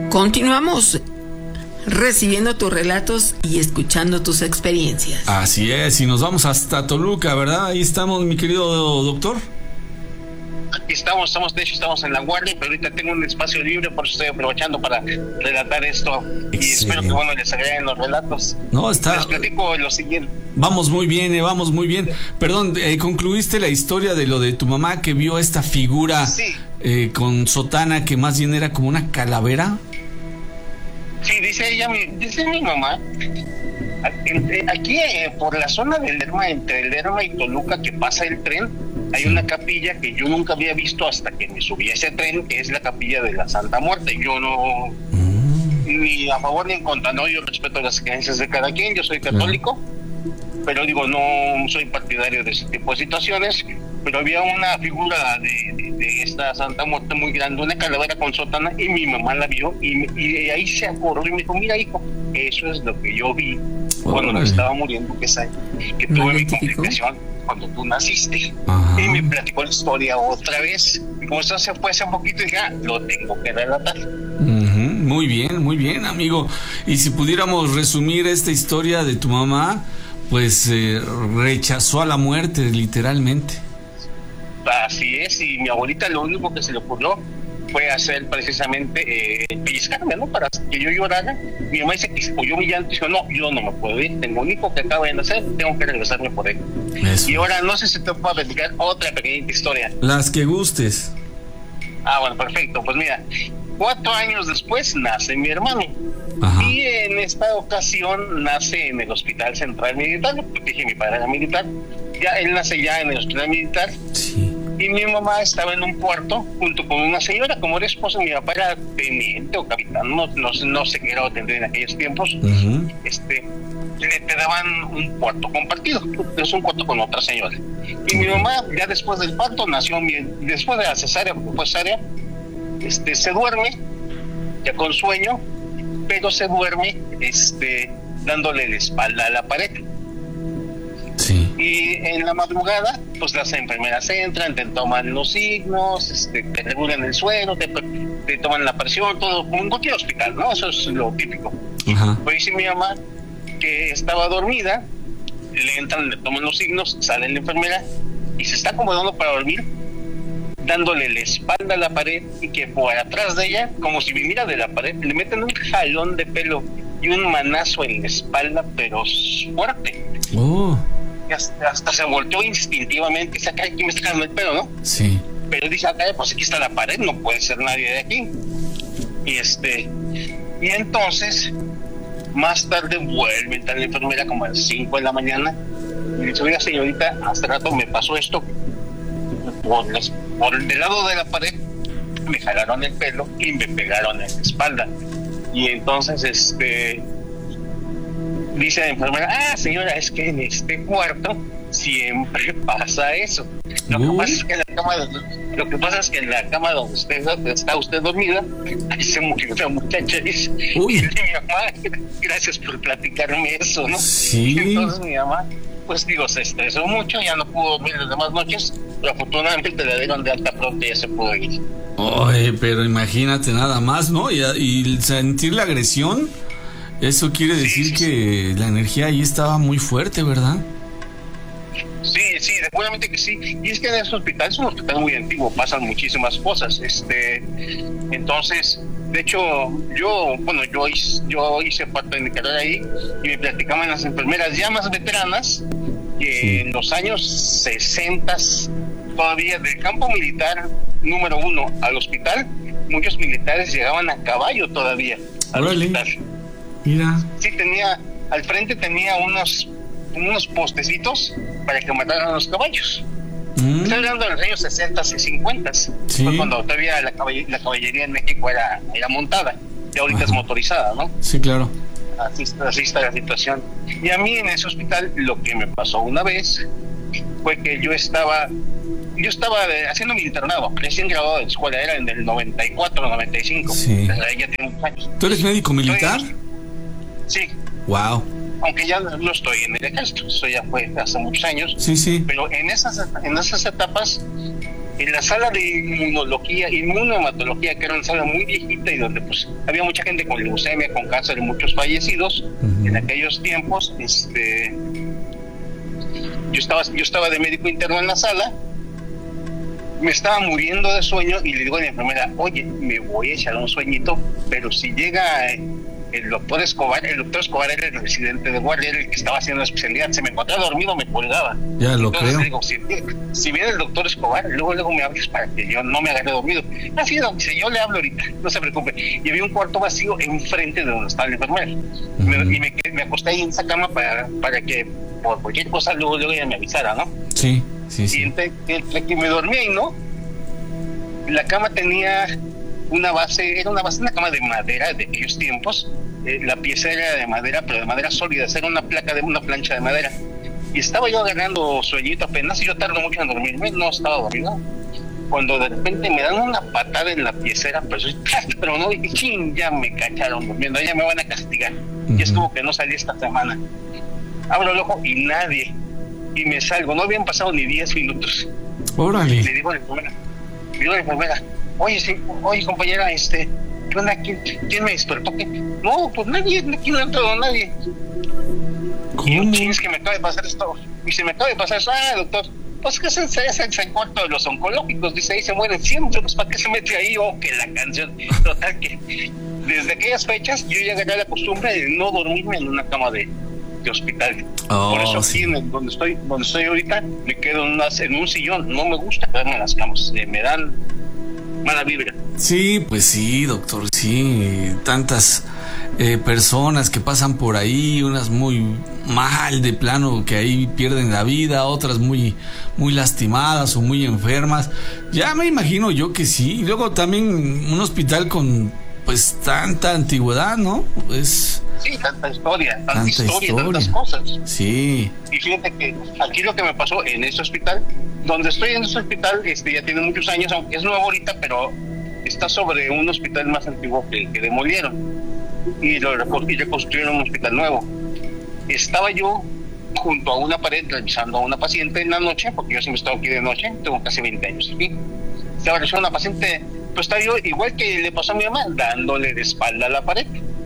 Continuamos recibiendo tus relatos y escuchando tus experiencias. Así es, y nos vamos hasta Toluca, ¿verdad? Ahí estamos, mi querido doctor. Aquí estamos en La Guardia, pero ahorita tengo un espacio libre, por eso estoy aprovechando para relatar esto. Excelente. Y espero que, bueno, les agraden los relatos. No, está... Les platico lo siguiente. Vamos muy bien, vamos muy bien. Perdón, ¿concluiste la historia de lo de tu mamá que vio esta figura con sotana que más bien era como una calavera? Sí, dice mi mamá, aquí por la zona del Lerma, entre el Lerma y Toluca, que pasa el tren, hay una capilla que yo nunca había visto hasta que me subí a ese tren, que es la capilla de la Santa Muerte. Yo no, ni a favor ni en contra, no, yo respeto las creencias de cada quien, yo soy católico, pero digo, no soy partidario de ese tipo de situaciones. Pero había una figura de esta Santa Muerte muy grande, una calavera con sotana, y mi mamá la vio y de ahí se acordó y me dijo, mira hijo, eso es lo que yo vi cuando me estaba muriendo, que tuve mi complicación cuando tú naciste. Ajá. Y me platicó la historia otra vez, y como eso se fue hace un poquito, dije, lo tengo que relatar. Muy bien, amigo. Y si pudiéramos resumir esta historia de tu mamá, pues rechazó a la muerte, literalmente. Así es, y mi abuelita lo único que se le ocurrió fue hacer precisamente pellizcarme, ¿no? Para que yo llorara. Mi mamá dice que se oyó mi llanto y dijo, no, yo no me puedo ir, tengo un hijo que acaba de nacer, tengo que regresarme por él. Eso. Y ahora no sé si te puedo platicar otra pequeñita historia. Las que gustes. Bueno, perfecto, pues mira, 4 años después nace mi hermano. Ajá. Y en esta ocasión nace en el Hospital Central Militar, porque dije mi padre era militar, él nace ya en el Hospital Militar. Sí. Y mi mamá estaba en un cuarto junto con una señora, como era esposa, mi papá era teniente o capitán, no sé qué era tendría en aquellos tiempos. Uh-huh. Te daban un cuarto compartido, es un cuarto con otra señora. Y mi mamá, ya después del parto, después de la cesárea, porque fue cesárea, se duerme, ya con sueño, pero se duerme dándole la espalda a la pared. Sí. Y en la madrugada, pues las enfermeras entran, te toman los signos, te regulan el suelo, te toman la presión, todo, como en cualquier hospital, ¿no? Eso es lo típico. Ajá. Pues dice mi mamá que estaba dormida, le entran, le toman los signos, sale la enfermera y se está acomodando para dormir, dándole la espalda a la pared, y que por atrás de ella, como si viniera de la pared, le meten un jalón de pelo y un manazo en la espalda, pero fuerte. Oh. Y hasta se volteó instintivamente y dice, acá aquí me está jalando el pelo, ¿no? Sí. Pero dice, acá pues aquí está la pared, no puede ser nadie de aquí. Y entonces más tarde vuelve a entrar la enfermera como a las 5 de la mañana y dice, oiga señorita, hace rato me pasó esto, por el lado de la pared me jalaron el pelo y me pegaron en la espalda. Y entonces dice la enfermera, señora, es que en este cuarto siempre pasa eso. Lo que pasa es que en la cama donde está usted dormida, ahí se murió una muchacha. Y mi mamá, gracias por platicarme eso, ¿no? Sí. Y entonces mi mamá, pues se estresó mucho, ya no pudo dormir las demás noches, pero afortunadamente le dieron de alta pronto y ya se pudo ir. Oye, pero imagínate nada más, ¿no? Y sentir la agresión, eso quiere decir que la energía ahí estaba muy fuerte, ¿verdad? Sí, seguramente que sí. Y es que en ese hospital es un hospital muy antiguo, pasan muchísimas cosas. Entonces, de hecho, yo hice parte de mi carrera ahí y me platicaban las enfermeras ya más veteranas que en los años 60 todavía del campo militar número 1 al hospital, muchos militares llegaban a caballo todavía al hospital. Mira. Sí, al frente tenía unos postecitos para que mataran a los caballos. Estoy hablando de los años 60 y 50. Sí. Fue cuando todavía la caballería en México era montada. Y ahorita es motorizada, ¿no? Sí, claro. Así está la situación. Y a mí en ese hospital lo que me pasó una vez fue que yo estaba haciendo mi internado, recién graduado de la escuela, era en el 94, 95. Sí. Ya tiene unos años. ¿Tú eres médico militar? Sí. Wow. Aunque ya no estoy en el ejército, eso ya fue hace muchos años. Sí. Pero en esas etapas en la sala de inmunohematología, que era una sala muy viejita y donde pues había mucha gente con leucemia, con cáncer y muchos fallecidos en aquellos tiempos. Yo estaba de médico interno en la sala, me estaba muriendo de sueño y le digo a la enfermera, oye, me voy a echar un sueñito, pero si llega el doctor Escobar era el residente de guardia, era el que estaba haciendo la especialidad, se me encontraba dormido, me colgaba. Ya lo Entonces creo. le digo, si viene el doctor Escobar, luego me hables para que yo no me agarre dormido. Así, dice, yo le hablo ahorita, no se preocupe. Y había un cuarto vacío enfrente de donde estaba la enfermera. Y me acosté ahí en esa cama para que por cualquier cosa luego ella me avisara, ¿no? Sí. Y entre que me dormía y no, la cama tenía una cama de madera de aquellos tiempos. La pieza era de madera, pero de madera sólida, era una plancha de madera. Y estaba yo agarrando sueñito apenas, y yo tardo mucho en dormirme, no estaba dormido. Cuando de repente me dan una patada en la piecera, pero no dije, ching, ya me cacharon durmiendo, ya me van a castigar. Y es como que no salí esta semana. Abro el ojo y nadie. Y me salgo, no habían pasado ni 10 minutos. Órale. Le digo a la enfermera, oye compañera, ¿qué onda? ¿Quién me despertó? ¿Qué? No, pues nadie, aquí no ha entrado nadie. ¿Cómo? Y es que me acaba de pasar esto. Y se me acaba de pasar eso. Doctor, pues que es el cuarto de los oncológicos, dice, ahí se mueren siempre, pues ¿para qué se mete ahí? Que la canción. Total, que desde aquellas fechas yo ya agarré la costumbre de no dormirme en una cama de hospital. Por eso aquí donde estoy ahorita me quedo en un sillón. No me gusta quedarme en las camas, me dan mala vibra. Sí, pues sí, doctor, sí, tantas personas que pasan por ahí, unas muy mal de plano que ahí pierden la vida, otras muy lastimadas o muy enfermas. Ya me imagino yo que sí. Y luego también un hospital con pues tanta antigüedad, ¿no? Pues sí, tanta historia, tantas cosas. Sí. Y fíjate que aquí lo que me pasó en este hospital, donde estoy en este hospital, ya tiene muchos años, aunque es nuevo ahorita, pero está sobre un hospital más antiguo que demolieron y reconstruyeron un hospital nuevo. Estaba yo junto a una pared revisando a una paciente en la noche, porque yo siempre he estado aquí de noche, tengo casi 20 años aquí. Estaba revisando a una paciente, pues estaba yo, igual que le pasó a mi mamá, dándole de espalda a la pared.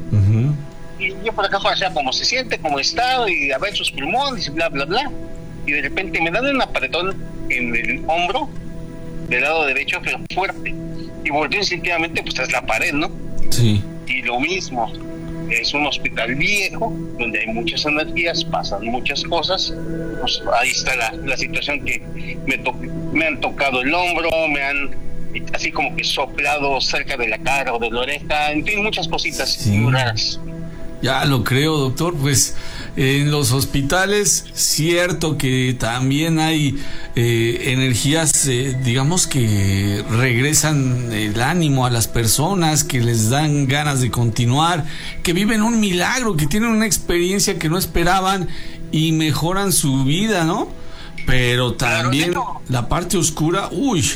Y yo por acá, o sea, cómo se siente, cómo está, y a ver sus pulmones, y bla, bla, bla. Y de repente me dan un apretón en el hombro, del lado derecho, pero fuerte. Y volteo instintivamente, pues es la pared, ¿no? Sí. Y lo mismo, es un hospital viejo, donde hay muchas energías, pasan muchas cosas. Pues ahí está la situación que me han tocado el hombro, me han así como que soplado cerca de la cara o de la oreja, en fin, muchas cositas muy raras. Ya lo creo, doctor. Pues en los hospitales, cierto que también hay energías, digamos, que regresan el ánimo a las personas, que les dan ganas de continuar, que viven un milagro, que tienen una experiencia que no esperaban y mejoran su vida, ¿no? Pero también la parte oscura,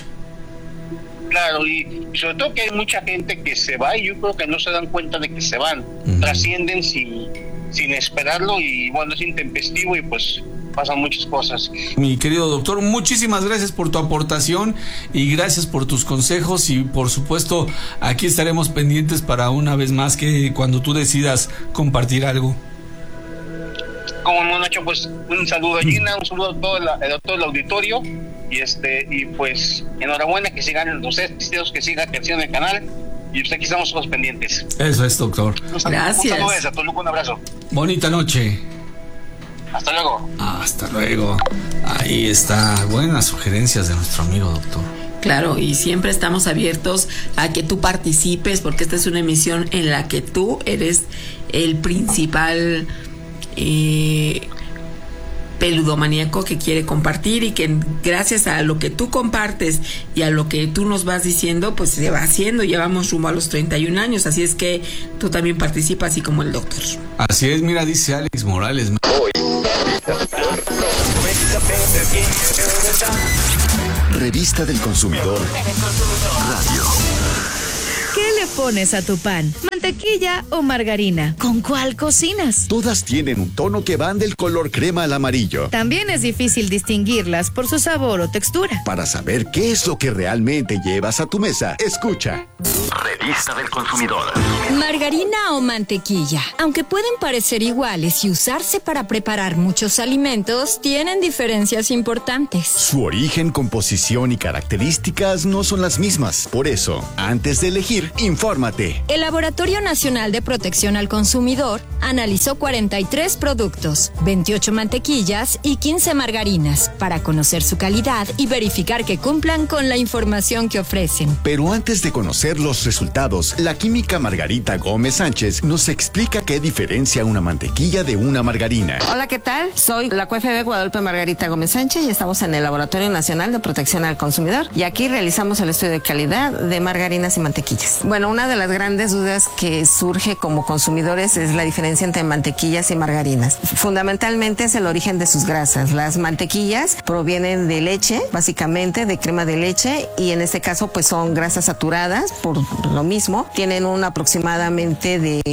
Claro, y sobre todo que hay mucha gente que se va y yo creo que no se dan cuenta de que se van, trascienden sin esperarlo y bueno, es intempestivo y pues pasan muchas cosas. Mi querido doctor, muchísimas gracias por tu aportación y gracias por tus consejos y por supuesto aquí estaremos pendientes para una vez más que cuando tú decidas compartir algo. Como no, Nacho, pues un saludo a Gina, un saludo a todo el auditorio y pues enhorabuena, que sigan los éxitos, que siga creciendo el canal y pues aquí estamos todos pendientes. Eso es, doctor. Gracias. Un saludo desde Toluca, un abrazo. Bonita noche. Hasta luego. Hasta luego. Ahí está, buenas sugerencias de nuestro amigo doctor. Claro, y siempre estamos abiertos a que tú participes porque esta es una emisión en la que tú eres el principal peludomaníaco que quiere compartir y que gracias a lo que tú compartes y a lo que tú nos vas diciendo, pues se va haciendo. Llevamos rumbo a los 31 años, así es que tú también participas, así como el doctor. Así es, mira, dice Alex Morales. Revista del Consumidor Radio. ¿Qué le pones a tu pan? ¿Mantequilla o margarina? ¿Con cuál cocinas? Todas tienen un tono que van del color crema al amarillo. También es difícil distinguirlas por su sabor o textura. Para saber qué es lo que realmente llevas a tu mesa, escucha. Revista del Consumidor. Margarina o mantequilla, aunque pueden parecer iguales y usarse para preparar muchos alimentos, tienen diferencias importantes. Su origen, composición y características no son las mismas. Por eso, antes de elegir, infórmate. El Laboratorio Nacional de Protección al Consumidor analizó 43 productos, 28 mantequillas y 15 margarinas para conocer su calidad y verificar que cumplan con la información que ofrecen. Pero antes de conocer los resultados, la química Margarita Gómez Sánchez nos explica qué diferencia una mantequilla de una margarina. Hola, ¿qué tal? Soy la QFB Guadalupe Margarita Gómez Sánchez y estamos en el Laboratorio Nacional de Protección al Consumidor y aquí realizamos el estudio de calidad de margarinas y mantequillas. Bueno, una de las grandes dudas que surge como consumidores es la diferencia entre mantequillas y margarinas. Fundamentalmente es el origen de sus grasas. Las mantequillas provienen de leche, básicamente de crema de leche, y en este caso pues son grasas saturadas por lo mismo. Tienen un aproximadamente de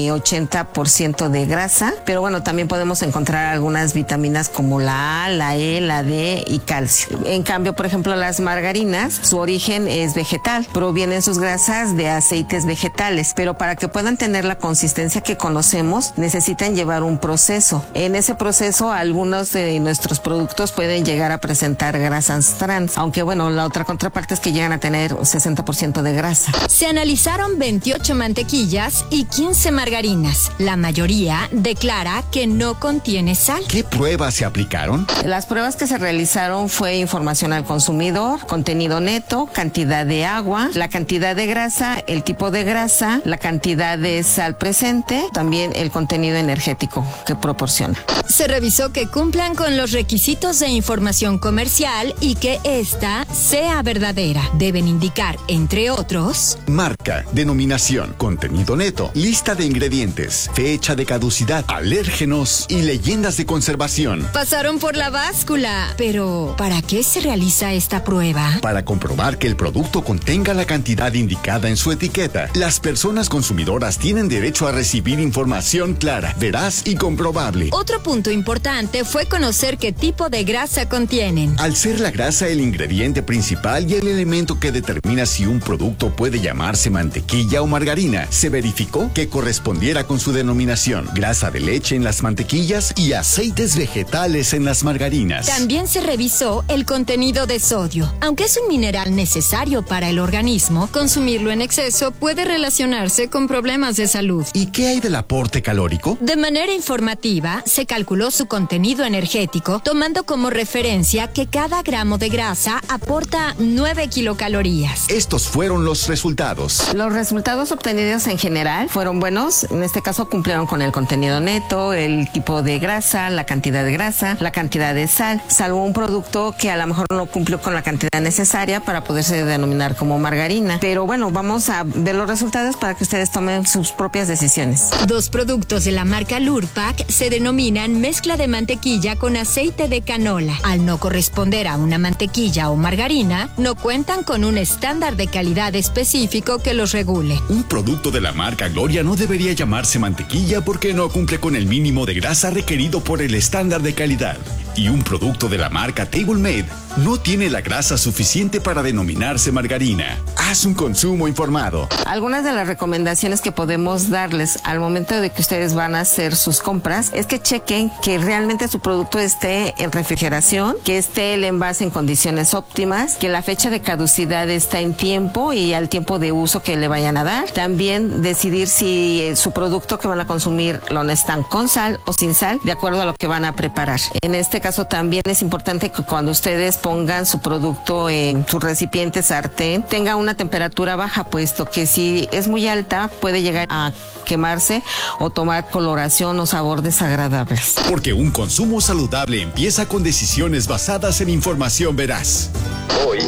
80% de grasa, pero bueno, también podemos encontrar algunas vitaminas como la A, la E, la D y calcio. En cambio, por ejemplo, las margarinas, su origen es vegetal, provienen sus grasas de aceites vegetales, pero para que puedan tener la consistencia que conocemos, necesitan llevar un proceso. En ese proceso, algunos de nuestros productos pueden llegar a presentar grasas trans, aunque bueno, la otra contraparte es que llegan a tener 60% de grasa. Se analizaron 28 mantequillas y 15 margarinas. La mayoría declara que no contiene sal. ¿Qué pruebas se aplicaron? Las pruebas que se realizaron fue información al consumidor, contenido neto, cantidad de agua, la cantidad de grasa, el tipo de grasa, la cantidad de sal presente, también el contenido energético que proporciona. Se revisó que cumplan con los requisitos de información comercial y que ésta sea verdadera. Deben indicar, entre otros, marca, denominación, contenido neto, lista de ingredientes, fecha de caducidad, alérgenos y leyendas de conservación. Pasaron por la báscula. Pero, ¿para qué se realiza esta prueba? Para comprobar que el producto contenga la cantidad indicada en su etiqueta. Las personas consumidoras tienen derecho a recibir información clara, veraz y comprobable. Otro punto importante fue conocer qué tipo de grasa contienen. Al ser la grasa el ingrediente principal y el elemento que determina si un producto puede llamarse mantequilla o margarina, se verificó que correspondiera con su denominación: grasa de leche en las mantequillas y aceites vegetales en las margarinas. También se revisó el contenido de sodio. Aunque es un mineral necesario para el organismo, consumirlo en exceso puede relacionarse con problemas de salud. ¿Y qué hay del aporte calórico? De manera informativa, se calculó su contenido energético, tomando como referencia que cada gramo de grasa aporta 9 kilocalorías. Estos fueron los resultados. Los resultados obtenidos en general fueron buenos. En este caso cumplieron con el contenido neto, el tipo de grasa, la cantidad de grasa, la cantidad de sal, salvo un producto que a lo mejor no cumplió con la cantidad necesaria para poderse denominar como margarina. Pero bueno, vamos a ver los resultados para que ustedes tomen sus propias decisiones. 2 productos de la marca Lurpak se denominan mezcla de mantequilla con aceite de canola. Al no corresponder a una mantequilla o margarina, no cuentan con un estándar de calidad específico que los regule. Un producto de la marca Gloria no debería llamarse mantequilla porque no cumple con el mínimo de grasa requerido por el estándar de calidad. Y un producto de la marca Table Made no tiene la grasa suficiente para denominarse margarina. Haz un consumo informado. Algunas de las recomendaciones que podemos darles al momento de que ustedes van a hacer sus compras es que chequen que realmente su producto esté en refrigeración, que esté el envase en condiciones óptimas, que la fecha de caducidad está en tiempo y al tiempo de uso que le vayan a dar. También decidir si su producto que van a consumir lo necesitan con sal o sin sal, de acuerdo a lo que van a preparar. En este caso también es importante que cuando ustedes pongan su producto en su recipiente sartén, tenga una temperatura baja, puesto que si es muy alta puede llegar a quemarse o tomar coloración o sabor desagradables. Porque un consumo saludable empieza con decisiones basadas en información veraz. Hoy,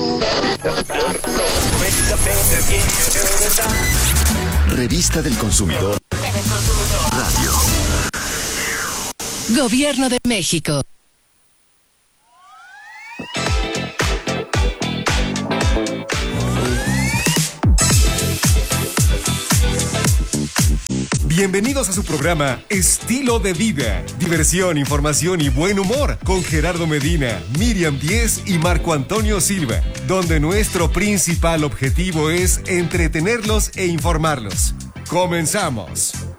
Revista del Consumidor. Radio. Gobierno de México. Bienvenidos a su programa Estilo de Vida. Diversión, información y buen humor con Gerardo Medina, Miriam Díez y Marco Antonio Silva, donde nuestro principal objetivo es entretenerlos e informarlos. ¡Comenzamos!